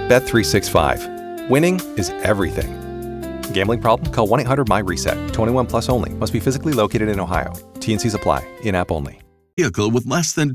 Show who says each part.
Speaker 1: Bet365. Winning is everything. Gambling problem? Call 1-800-MY-RESET. 21 plus only. Must be physically located in Ohio. T&Cs apply. In-app only.
Speaker 2: Vehicle with less than